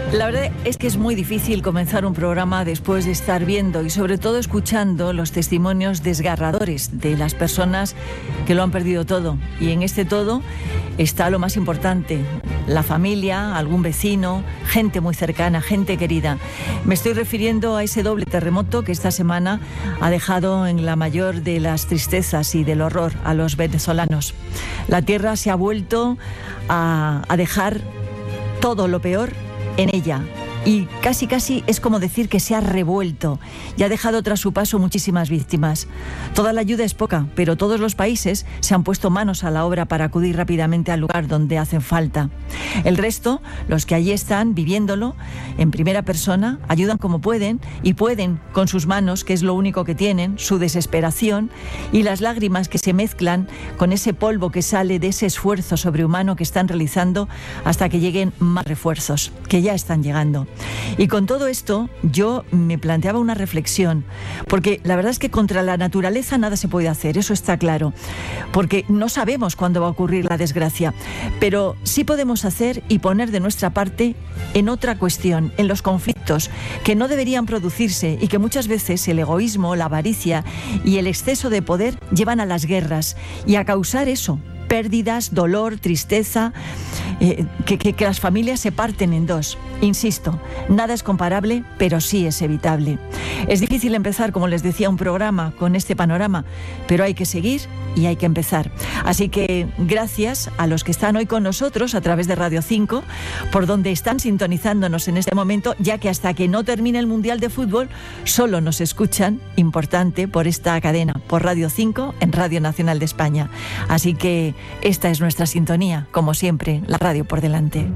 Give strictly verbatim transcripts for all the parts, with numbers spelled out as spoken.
La verdad es que es muy difícil comenzar un programa después de estar viendo y sobre todo escuchando los testimonios desgarradores de las personas que lo han perdido todo. Y en este todo está lo más importante, la familia, algún vecino, gente muy cercana, gente querida. Me estoy refiriendo a ese doble terremoto que esta semana ha dejado en la mayor de las tristezas y del horror a los venezolanos. La tierra se ha vuelto a, a dejar todo lo peor en ella y casi casi es como decir que se ha revuelto y ha dejado tras su paso muchísimas víctimas. Toda la ayuda es poca, pero todos los países se han puesto manos a la obra para acudir rápidamente al lugar donde hacen falta. El resto, los que allí están viviéndolo en primera persona, ayudan como pueden y pueden con sus manos, que es lo único que tienen, su desesperación y las lágrimas que se mezclan con ese polvo que sale de ese esfuerzo sobrehumano que están realizando hasta que lleguen más refuerzos, que ya están llegando. Y con todo esto yo me planteaba una reflexión, porque la verdad es que contra la naturaleza nada se puede hacer, eso está claro, porque no sabemos cuándo va a ocurrir la desgracia, pero sí podemos hacer y poner de nuestra parte en otra cuestión, en los conflictos que no deberían producirse y que muchas veces el egoísmo, la avaricia y el exceso de poder llevan a las guerras y a causar eso, pérdidas, dolor, tristeza, eh, que, que, que las familias se parten en dos. Insisto, nada es comparable, pero sí es evitable. Es difícil empezar, como les decía, un programa con este panorama, pero hay que seguir y hay que empezar. Así que gracias a los que están hoy con nosotros a través de Radio cinco, por donde están sintonizándonos en este momento, ya que hasta que no termine el Mundial de Fútbol, solo nos escuchan, importante, por esta cadena, por Radio cinco, en Radio Nacional de España. Así que esta es nuestra sintonía, como siempre, la radio por delante.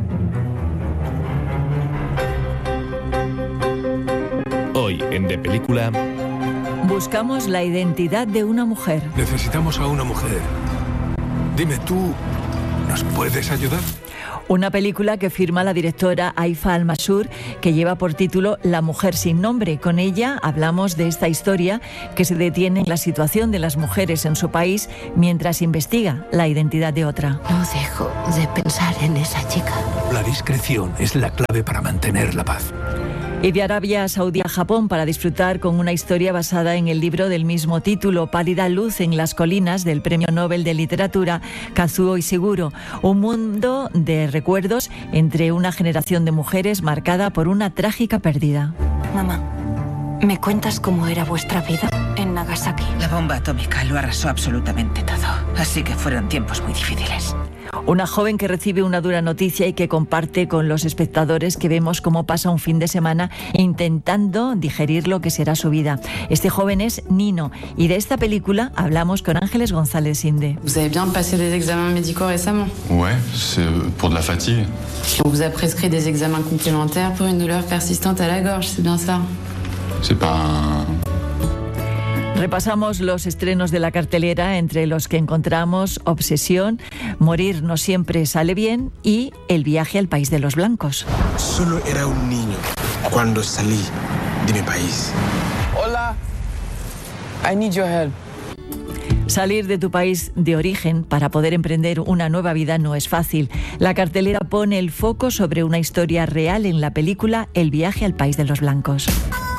Hoy en De Película... Buscamos la identidad de una mujer. Necesitamos a una mujer. Dime, ¿tú nos puedes ayudar? Una película que firma la directora Haifa Al-Masur, que lleva por título La mujer sin nombre. Con ella hablamos de esta historia que se detiene en la situación de las mujeres en su país mientras investiga la identidad de otra. No dejo de pensar en esa chica. La discreción es la clave para mantener la paz. Y de Arabia Saudí a Japón para disfrutar con una historia basada en el libro del mismo título, Pálida luz en las colinas, del Premio Nobel de Literatura Kazuo Ishiguro. Un mundo de recuerdos entre una generación de mujeres marcada por una trágica pérdida. Mamá, ¿me cuentas cómo era vuestra vida en Nagasaki? La bomba atómica lo arrasó absolutamente todo, así que fueron tiempos muy difíciles. Una joven que recibe una dura noticia y que comparte con los espectadores que vemos cómo pasa un fin de semana intentando digerir lo que será su vida. Este joven es Nino y de esta película hablamos con Ángeles González Sinde. Vous avez bien passé des examens médicaux récemment? Ouais, c'est pour de la fatigue. On vous a prescrit des examens complémentaires pour une douleur persistante à la gorge, c'est bien ça? C'est pas un... Repasamos los estrenos de la cartelera, entre los que encontramos Obsesión, Morir no siempre sale bien y El viaje al país de los blancos. Solo era un niño cuando salí de mi país. Hola, I need your help. Salir de tu país de origen para poder emprender una nueva vida no es fácil. La cartelera pone el foco sobre una historia real en la película El viaje al país de los blancos.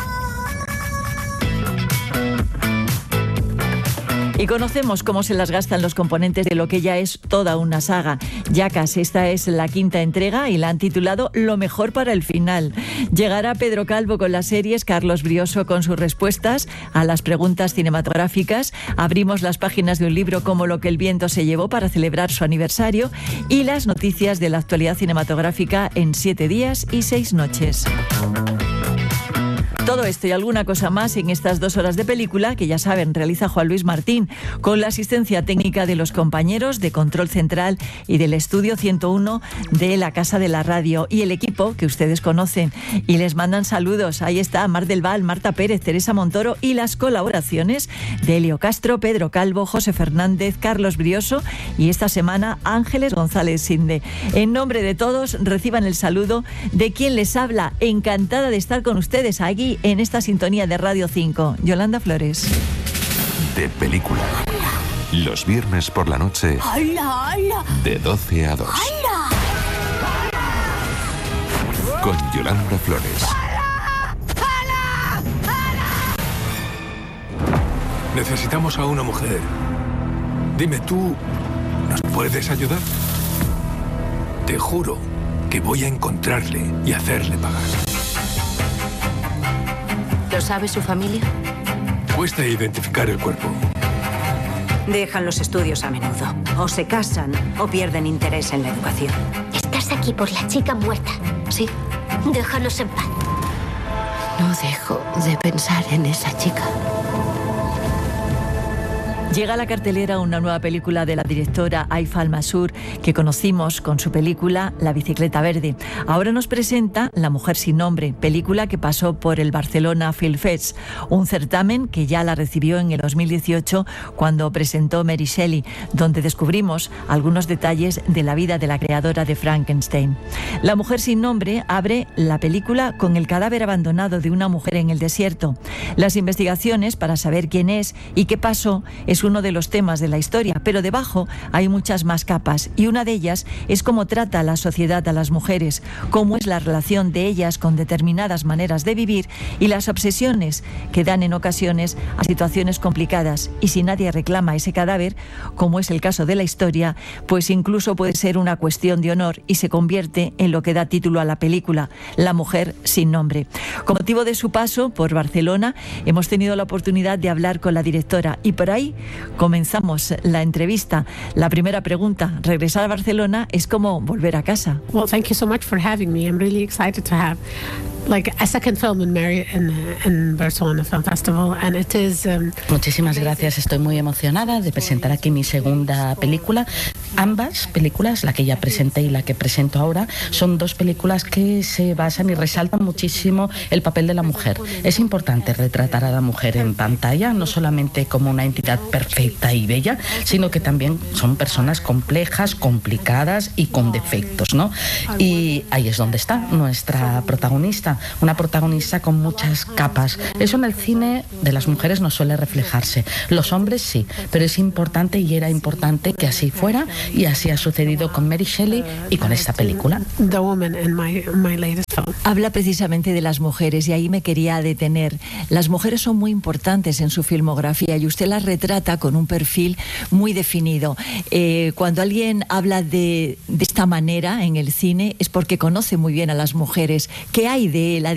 Y conocemos cómo se las gastan los componentes de lo que ya es toda una saga. Jackass, esta es la quinta entrega y la han titulado Lo mejor para el final. Llegará Pedro Calvo con las series, Carlos Brioso con sus respuestas a las preguntas cinematográficas. Abrimos las páginas de un libro como Lo que el viento se llevó para celebrar su aniversario y las noticias de la actualidad cinematográfica en siete días y seis noches. Todo esto y alguna cosa más en estas dos horas de película que, ya saben, realiza Juan Luis Martín con la asistencia técnica de los compañeros de Control Central y del Estudio ciento uno de la Casa de la Radio y el equipo que ustedes conocen y les mandan saludos. Ahí está Mar del Val, Marta Pérez, Teresa Montoro y las colaboraciones de Elio Castro, Pedro Calvo, José Fernández, Carlos Brioso y esta semana Ángeles González Sinde. En nombre de todos reciban el saludo de quien les habla, encantada de estar con ustedes aquí en esta sintonía de Radio cinco, Yolanda Flores. De Película. Los viernes por la noche. ¡Hala, hala! De doce a dos. ¡Hala! Con Yolanda Flores. Necesitamos a una mujer. Dime, ¿tú nos puedes ayudar? Te juro que voy a encontrarle y hacerle pagar. ¿Lo sabe su familia? Cuesta identificar el cuerpo. Dejan los estudios a menudo. O se casan o pierden interés en la educación. Estás aquí por la chica muerta. Sí. Déjanos en paz. No dejo de pensar en esa chica. Llega a la cartelera una nueva película de la directora Haifa Al-Masur, que conocimos con su película La bicicleta verde. Ahora nos presenta La mujer sin nombre, película que pasó por el Barcelona Film Fest, un certamen que ya la recibió en el dos mil dieciocho cuando presentó Mary Shelley, donde descubrimos algunos detalles de la vida de la creadora de Frankenstein. La mujer sin nombre abre la película con el cadáver abandonado de una mujer en el desierto. Las investigaciones para saber quién es y qué pasó es uno de los temas de la historia, pero debajo hay muchas más capas, y una de ellas es cómo trata la sociedad a las mujeres, cómo es la relación de ellas con determinadas maneras de vivir y las obsesiones que dan en ocasiones a situaciones complicadas. Y si nadie reclama ese cadáver, como es el caso de la historia, pues incluso puede ser una cuestión de honor y se convierte en lo que da título a la película, La mujer sin nombre. Con motivo de su paso por Barcelona, hemos tenido la oportunidad de hablar con la directora y por ahí comenzamos la entrevista. La primera pregunta, regresar a Barcelona es como volver a casa. Well, thank you so much for having me. I'm really excited to have like a second film in Mary in, in Barcelona Film Festival, and it is um, Muchísimas gracias, estoy muy emocionada de presentar aquí mi segunda película. Ambas películas, la que ya presenté y la que presento ahora, son dos películas que se basan y resaltan muchísimo el papel de la mujer. Es importante retratar a la mujer en pantalla, no solamente como una entidad perfecta y bella, sino que también son personas complejas, complicadas y con defectos, ¿no? Y ahí es donde está nuestra protagonista, una protagonista con muchas capas. Eso en el cine de las mujeres no suele reflejarse. Los hombres sí, pero es importante y era importante que así fuera, y así ha sucedido con Mary Shelley y con esta película. The woman in my, my latest film. Habla precisamente de las mujeres y ahí me quería detener. Las mujeres son muy importantes en su filmografía y usted las retrata con un perfil muy definido. Eh, cuando alguien habla de, de esta manera en el cine es porque conoce muy bien a las mujeres. ¿Qué hay de la